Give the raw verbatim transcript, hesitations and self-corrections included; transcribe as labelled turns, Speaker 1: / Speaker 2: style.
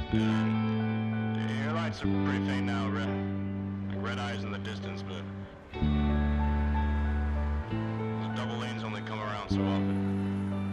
Speaker 1: Uh, your lights are pretty faint now, red, like red eyes in the distance, but the double lanes only come around so often.